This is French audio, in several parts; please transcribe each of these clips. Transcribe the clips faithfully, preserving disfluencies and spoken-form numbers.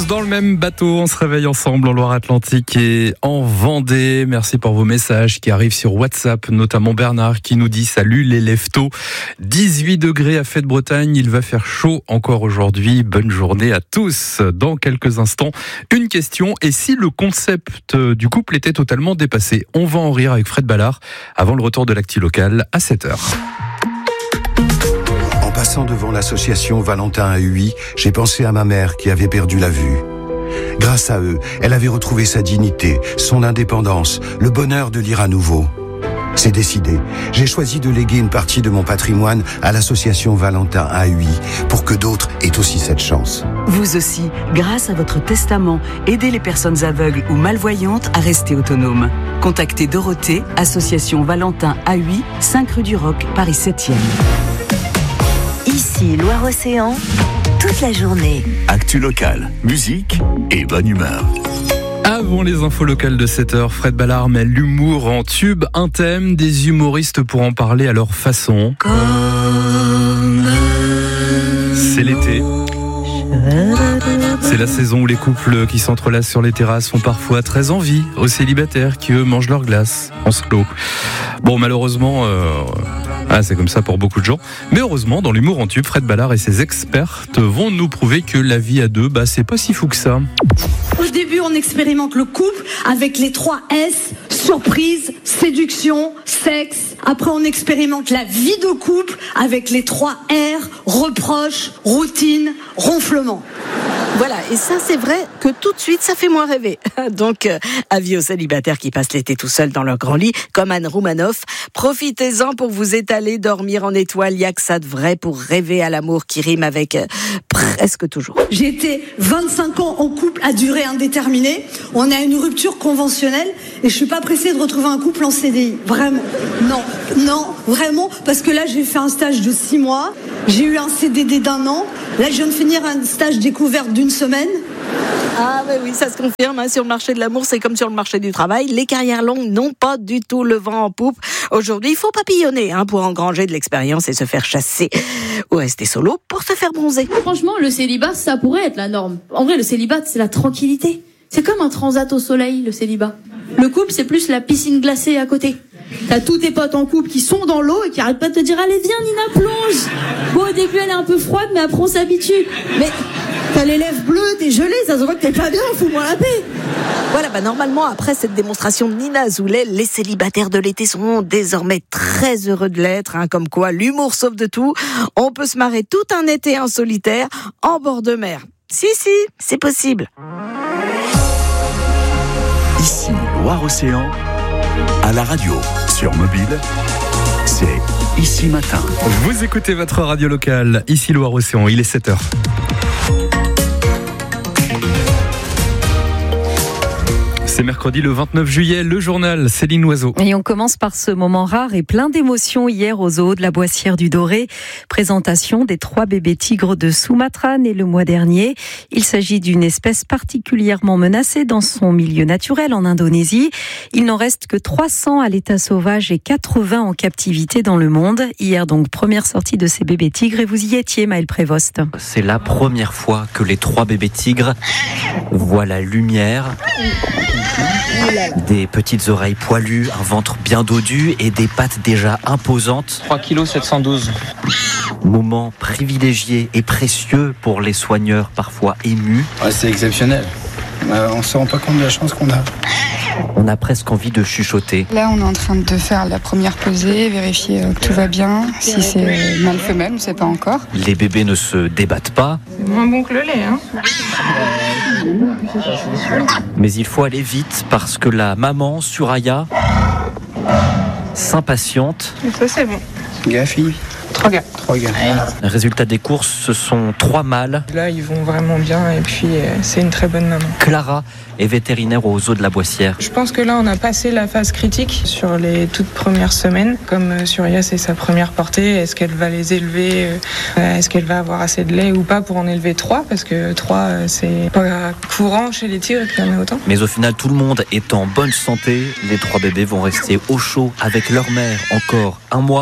tous dans le même bateau, on se réveille ensemble en Loire-Atlantique et en Vendée. Merci pour vos messages qui arrivent sur WhatsApp, notamment Bernard qui nous dit « Salut les leftos, dix-huit degrés à Fête-Bretagne, il va faire chaud encore aujourd'hui, bonne journée à tous ». Dans quelques instants, une question, et si le concept du couple était totalement dépassé? On va en rire avec Fred Ballard avant le retour de l'actu local à sept heures. En passant devant l'association Valentin à Huy, j'ai pensé à ma mère qui avait perdu la vue. Grâce à eux, elle avait retrouvé sa dignité, son indépendance, le bonheur de lire à nouveau. C'est décidé. J'ai choisi de léguer une partie de mon patrimoine à l'association Valentin à Huy pour que d'autres aient aussi cette chance. Vous aussi, grâce à votre testament, aidez les personnes aveugles ou malvoyantes à rester autonomes. Contactez Dorothée, association Valentin à Huy, cinq rue du Roc, Paris septième. Ici, Loire-Océan, toute la journée. Actu locale, musique et bonne humeur. Avant les infos locales de sept heures, Fred Ballard met l'humour en tube, un thème, des humoristes pour en parler à leur façon. C'est l'été. C'est la saison où les couples qui s'entrelacent sur les terrasses font parfois très envie aux célibataires qui eux mangent leur glace en slow. Bon, malheureusement, euh, ah, c'est comme ça pour beaucoup de gens. Mais heureusement, dans l'humour en tube, Fred Ballard et ses expertes vont nous prouver que la vie à deux, bah, c'est pas si fou que ça. Au début, on expérimente le couple avec les trois S, surprise, séduction, sexe. Après, on expérimente la vie de couple avec les trois R, reproche, routine, ronflement. Voilà, et ça c'est vrai que tout de suite ça fait moins rêver. Donc euh, avis aux célibataires qui passent l'été tout seuls dans leur grand lit, comme Anne Roumanoff, profitez-en pour vous étaler, dormir en étoile, il y a que ça de vrai pour rêver à l'amour qui rime avec euh, presque toujours. J'ai été vingt-cinq ans en couple à durée indéterminée, on a une rupture conventionnelle et je suis pas pressée de retrouver un couple en C D I, vraiment, non, non, vraiment, parce que là j'ai fait un stage de six mois, j'ai eu un C D D d'un an, là je viens de finir un stage découverte d'une semaine. Ah bah oui, ça se confirme, hein. Sur le marché de l'amour, c'est comme sur le marché du travail. Les carrières longues n'ont pas du tout le vent en poupe. Aujourd'hui, il faut papillonner hein, pour engranger de l'expérience et se faire chasser ou rester solo pour se faire bronzer. Franchement, le célibat, ça pourrait être la norme. En vrai, le célibat, c'est la tranquillité. C'est comme un transat au soleil, le célibat. Le couple, c'est plus la piscine glacée à côté. T'as tous tes potes en couple qui sont dans l'eau et qui arrêtent pas de te dire « Allez, viens, Nina, plonge !» Bon, au début, elle est un peu froide, mais après, on s'habitue. Mais t'as les lèvres bleues, t'es gelée, ça se voit que t'es pas bien, fous-moi la paix. Voilà, bah normalement, après cette démonstration de Nina Azoulay, les célibataires de l'été seront désormais très heureux de l'être, hein, comme quoi l'humour sauve de tout. On peut se marrer tout un été en solitaire, en bord de mer. Si, si, c'est possible. Ici, Loire-Océan, à la radio, sur mobile, c'est Ici Matin. Vous écoutez votre radio locale, ici Loire-Océan, il est sept heures. C'est mercredi le vingt-neuf juillet, le journal Céline Loiseau. Et on commence par ce moment rare et plein d'émotions hier au zoo de la Boissière du Doré. Présentation des trois bébés tigres de Sumatra nés le mois dernier. Il s'agit d'une espèce particulièrement menacée dans son milieu naturel en Indonésie. Il n'en reste que trois cents à l'état sauvage et quatre-vingts en captivité dans le monde. Hier donc, première sortie de ces bébés tigres et vous y étiez, Maël Prévost. C'est la première fois que les trois bébés tigres voient la lumière. Des petites oreilles poilues, un ventre bien dodu et des pattes déjà imposantes. trois virgule sept cent douze kilos. Moment privilégié et précieux pour les soigneurs parfois émus. Ouais, c'est exceptionnel. Euh, on ne se rend pas compte de la chance qu'on a. On a presque envie de chuchoter. Là, on est en train de faire la première pesée, vérifier que tout va bien. Si c'est mâle femelle, on ne sait pas encore. Les bébés ne se débattent pas. C'est moins bon que le lait, hein. Mais il faut aller vite parce que la maman, Suraya, s'impatiente. Et ça, c'est bon. Gars, fille. Trois gars. Trois gars. Résultat des courses, ce sont trois mâles. Là, ils vont vraiment bien et puis euh, c'est une très bonne maman. Clara est vétérinaire au zoo de la Boissière. Je pense que là, on a passé la phase critique sur les toutes premières semaines. Comme euh, Surya, c'est sa première portée, est-ce qu'elle va les élever euh, Est-ce qu'elle va avoir assez de lait ou pas pour en élever trois? Parce que trois, euh, c'est pas courant chez les tigres qu'il y en a autant. Mais au final, tout le monde est en bonne santé. Les trois bébés vont rester au chaud avec leur mère encore un mois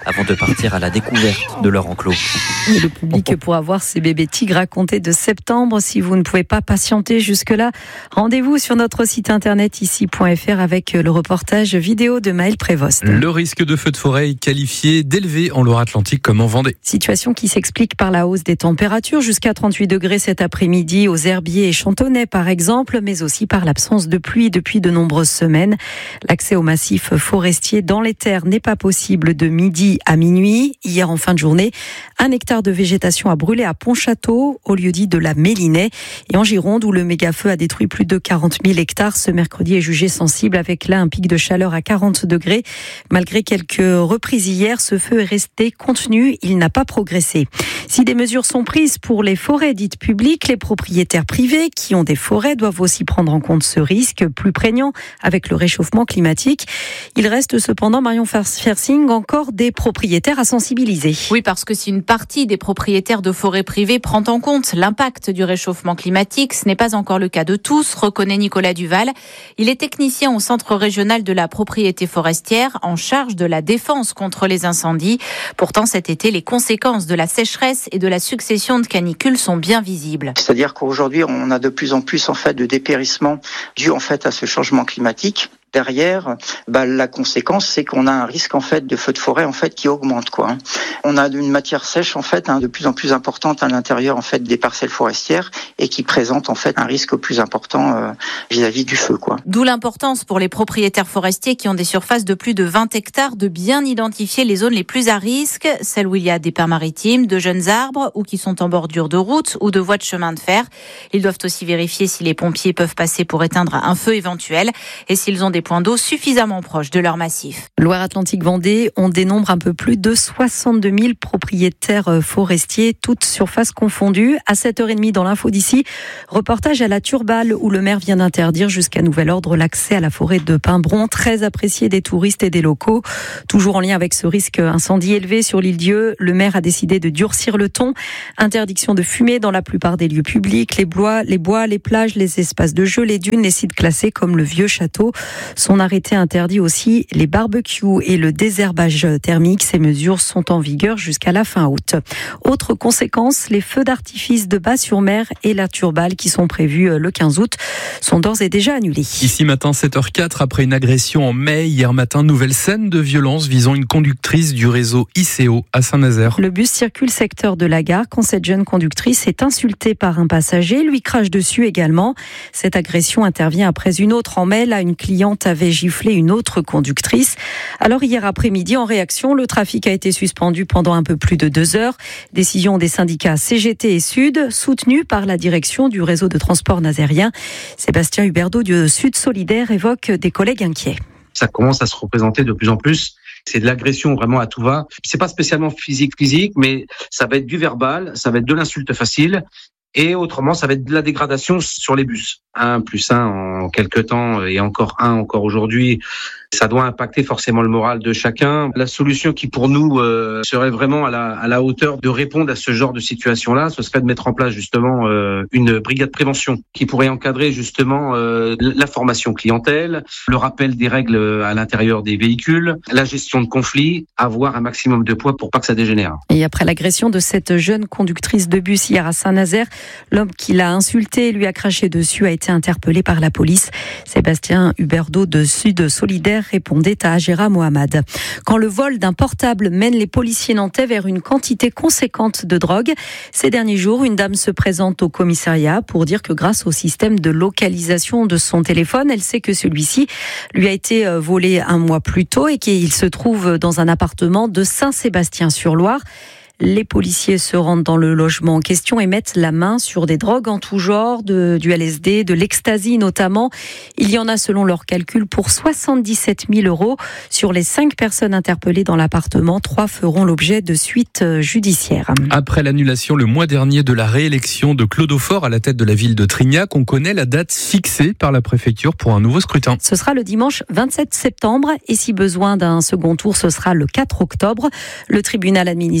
avant de partir à la découverte de leur enclos. Et le public pourra voir ces bébés tigres à compter de septembre. Si vous ne pouvez pas patienter jusque-là, rendez-vous sur notre site internet ici point f r avec le reportage vidéo de Maël Prévost. Le risque de feu de forêt est qualifié d'élevé en Loire-Atlantique comme en Vendée. Situation qui s'explique par la hausse des températures jusqu'à trente-huit degrés cet après-midi aux Herbiers et Chantonnay par exemple, mais aussi par l'absence de pluie depuis de nombreuses semaines. L'accès au massif forestier dans les terres n'est pas possible de midi à minuit. Hier en fin de journée, un hectare de végétation a brûlé à Pontchâteau, au lieu-dit de la Mélinais, et en Gironde où le méga-feu a détruit plus de quarante mille hectares. Ce mercredi est jugé sensible avec là un pic de chaleur à quarante degrés. Malgré quelques reprises hier, ce feu est resté contenu, il n'a pas progressé. Si des mesures sont prises pour les forêts dites publiques, les propriétaires privés qui ont des forêts doivent aussi prendre en compte ce risque plus prégnant avec le réchauffement climatique. Il reste cependant, Marion Fersing, encore des propriétaires à sensibiliser. Oui, parce que si une partie des propriétaires de forêts privées prend en compte l'impact du réchauffement climatique, ce n'est pas encore le cas de tous, reconnaît Nicolas Duval. Il est technicien au Centre régional de la propriété forestière en charge de la défense contre les incendies. Pourtant, cet été, les conséquences de la sécheresse et de la succession de canicules sont bien visibles. C'est-à-dire qu'aujourd'hui, on a de plus en plus en fait de dépérissement dû en fait à ce changement climatique. Derrière, bah, la conséquence, c'est qu'on a un risque en fait de feu de forêt en fait qui augmente quoi. On a une matière sèche en fait hein, de plus en plus importante à l'intérieur en fait des parcelles forestières et qui présente en fait un risque plus important euh, vis-à-vis du feu quoi. D'où l'importance pour les propriétaires forestiers qui ont des surfaces de plus de vingt hectares de bien identifier les zones les plus à risque, celles où il y a des pins maritimes, de jeunes arbres ou qui sont en bordure de route ou de voies de chemin de fer. Ils doivent aussi vérifier si les pompiers peuvent passer pour éteindre un feu éventuel et s'ils ont des points d'eau suffisamment proches de leur massif. Loire-Atlantique-Vendée, on dénombre un peu plus de soixante-deux mille propriétaires forestiers, toutes surfaces confondues. À sept heures trente dans l'info d'ici, reportage à la Turballe où le maire vient d'interdire jusqu'à nouvel ordre l'accès à la forêt de Pimbron, très appréciée des touristes et des locaux. Toujours en lien avec ce risque incendie élevé sur l'île Dieu, le maire a décidé de durcir le ton. Interdiction de fumer dans la plupart des lieux publics, les bois, les bois, les plages, les espaces de jeux, les dunes, les sites classés comme le Vieux Château. Son arrêté interdit aussi les barbecues et le désherbage thermique. Ces mesures sont en vigueur jusqu'à la fin août. Autre conséquence, les feux d'artifice de Bas-sur-Mer et la Turballe qui sont prévus le quinze août sont d'ores et déjà annulés. Ici matin sept heures quatre, après une agression en mai, hier matin, nouvelle scène de violence visant une conductrice du réseau I C O à Saint-Nazaire. Le bus circule secteur de la gare quand cette jeune conductrice est insultée par un passager, lui crache dessus également. Cette agression intervient après une autre en mai. Là, une cliente avait giflé une autre conductrice. Alors hier après-midi, en réaction, le trafic a été suspendu pendant un peu plus de deux heures. Décision des syndicats C G T et Sud, soutenue par la direction du réseau de transport nazérien. Sébastien Huberdeau de Sud Solidaire évoque des collègues inquiets. Ça commence à se représenter de plus en plus. C'est de l'agression vraiment à tout va. C'est pas spécialement physique, physique, mais ça va être du verbal, ça va être de l'insulte facile. Et autrement, ça va être de la dégradation sur les bus. Un plus un en quelques temps et encore un encore aujourd'hui. Ça doit impacter forcément le moral de chacun. La solution qui pour nous euh, serait vraiment à la, à la hauteur de répondre à ce genre de situation-là, ce serait de mettre en place justement euh, une brigade de prévention qui pourrait encadrer justement euh, la formation clientèle, le rappel des règles à l'intérieur des véhicules, la gestion de conflits, avoir un maximum de poids pour pas que ça dégénère. Et après l'agression de cette jeune conductrice de bus hier à Saint-Nazaire, l'homme qui l'a insulté et lui a craché dessus a été interpellé par la police. Sébastien Huberdeau de Sud Solidaire répondait à Agera Mohamed. Quand le vol d'un portable mène les policiers nantais vers une quantité conséquente de drogue, ces derniers jours, une dame se présente au commissariat pour dire que grâce au système de localisation de son téléphone, elle sait que celui-ci lui a été volé un mois plus tôt et qu'il se trouve dans un appartement de Saint-Sébastien-sur-Loire. Les policiers se rendent dans le logement en question et mettent la main sur des drogues en tout genre, de, du L S D, de l'ecstasy notamment. Il y en a, selon leurs calculs, pour soixante-dix-sept mille euros. Sur les cinq personnes interpellées dans l'appartement, trois feront l'objet de suites judiciaires. Après l'annulation le mois dernier de la réélection de Claude Aufort à la tête de la ville de Trignac, on connaît la date fixée par la préfecture pour un nouveau scrutin. Ce sera le dimanche vingt-sept septembre et si besoin d'un second tour, ce sera le quatre octobre. Le tribunal administratif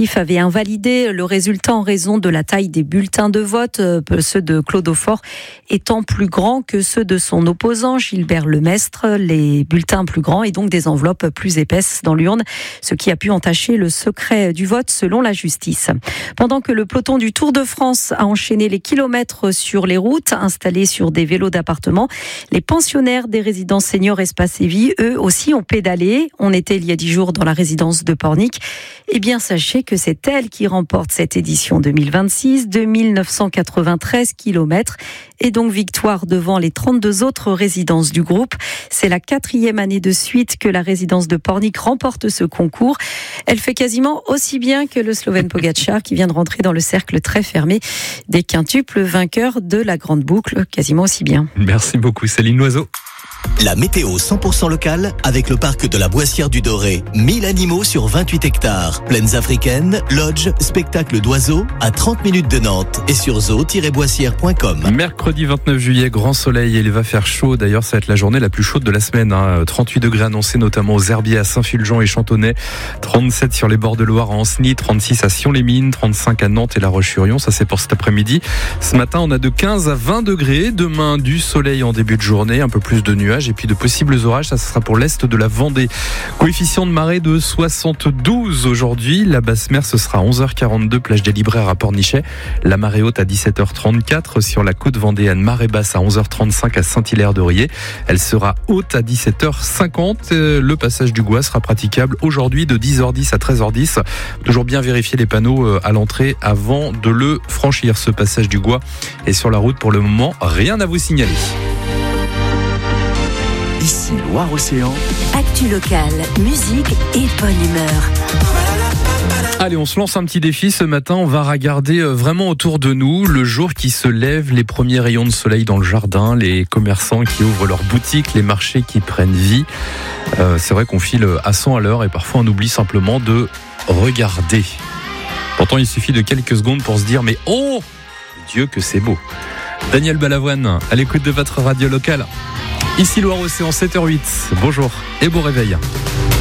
l'exécutif avait invalidé le résultat en raison de la taille des bulletins de vote, ceux de Claude Aufort étant plus grands que ceux de son opposant Gilbert Lemestre, les bulletins plus grands et donc des enveloppes plus épaisses dans l'urne, ce qui a pu entacher le secret du vote selon la justice. Pendant que le peloton du Tour de France a enchaîné les kilomètres sur les routes installées sur des vélos d'appartement, les pensionnaires des résidences seniors Espace et Vie, eux aussi, ont pédalé. On était il y a dix jours dans la résidence de Pornic. Eh bien, sachez que c'est elle qui remporte cette édition deux mille vingt-six, deux mille neuf cent quatre-vingt-treize kilomètres, et donc victoire devant les trente-deux autres résidences du groupe. C'est la quatrième année de suite que la résidence de Pornic remporte ce concours. Elle fait quasiment aussi bien que le Slovène Pogačar qui vient de rentrer dans le cercle très fermé des quintuples vainqueurs de la Grande Boucle, quasiment aussi bien. Merci beaucoup Céline Loiseau. La météo cent pour cent locale avec le parc de la Boissière du Doré. mille animaux sur vingt-huit hectares. Plaines africaines, lodge, spectacle d'oiseaux à trente minutes de Nantes et sur zoo tiret boissière point com. Mercredi vingt-neuf juillet, grand soleil et il va faire chaud. D'ailleurs, ça va être la journée la plus chaude de la semaine. Hein. trente-huit degrés annoncés notamment aux Herbiers, à Saint-Fulgent et Chantonnay. trente-sept sur les bords de Loire à Ancenis, trente-six à Sion-les-Mines, trente-cinq à Nantes et La Roche-sur-Yon. Ça, c'est pour cet après-midi. Ce matin, on a de quinze à vingt degrés. Demain, du soleil en début de journée, un peu plus de nuages et puis de possibles orages. Ça, ce sera pour l'est de la Vendée. Coefficient de marée de soixante-douze aujourd'hui. La basse mer, ce sera à onze heures quarante-deux, plage des Libraires à Pornichet. La marée haute à dix-sept heures trente-quatre sur la côte vendéenne. Marée basse à onze heures trente-cinq à Saint-Hilaire-d'Aurier. Elle sera haute à dix-sept heures cinquante. Le passage du Gois sera praticable aujourd'hui de dix heures dix à treize heures dix. Toujours bien vérifier les panneaux à l'entrée avant de le franchir. Ce passage du Gois est sur la route pour le moment. Rien à vous signaler. Ici Loire-Océan. Actu locale, musique et bonne humeur. Allez, on se lance un petit défi ce matin. On va regarder vraiment autour de nous le jour qui se lève, les premiers rayons de soleil dans le jardin, les commerçants qui ouvrent leurs boutiques, les marchés qui prennent vie. Euh, c'est vrai qu'on file à cent à l'heure et parfois on oublie simplement de regarder. Pourtant, il suffit de quelques secondes pour se dire mais oh Dieu que c'est beau. Daniel Balavoine, à l'écoute de votre radio locale. Ici Loire-Océan, sept heures huit. Bonjour et bon réveil.